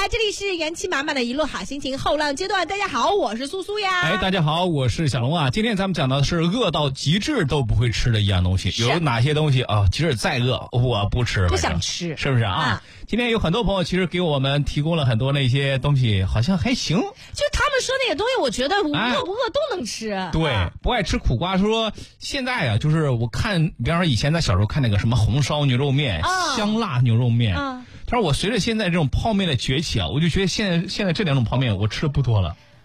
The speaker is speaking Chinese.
这里是元气满满的一路好心情后浪阶段。大家好，我是苏苏呀。 大家好，我是小龙啊。今天咱们讲的是饿到极致都不会吃的一样东西，有哪些东西啊？即使再饿，我不吃， 不想吃， 是不是啊？今天有很多朋友其实给我们提供了很多那些东西，好像还行。 就他们说那些东西，我觉得饿不饿都能吃。 对，不爱吃苦瓜。说现在啊，就是我看，比方说以前在小时候看那个什么红烧牛肉面、香辣牛肉面。他说我随着现在这种泡面的崛起啊，我就觉得现在这两种泡面我吃的不多了。